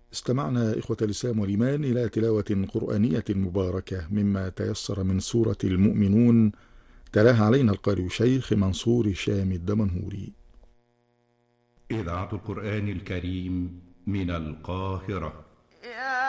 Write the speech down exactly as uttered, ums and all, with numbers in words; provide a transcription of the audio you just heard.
استمعنا إخوة الإسلام والإيمان إلى تلاوة قرآنية مباركة مما تيسر من سورة المؤمنون، تلاها علينا القارئ شيخ منصور الشام الدمنهوري. إذاعة القرآن الكريم من القاهرة.